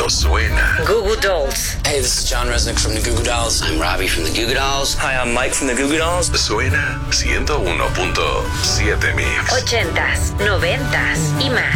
Esto suena. Goo Goo Dolls. Hey, this is John Resnick from the Goo Goo Dolls. I'm Robbie from the Goo Goo Dolls. Hi, I'm Mike from the Goo Goo Dolls. Suena 101.7 Mix. 80s, 90s y más.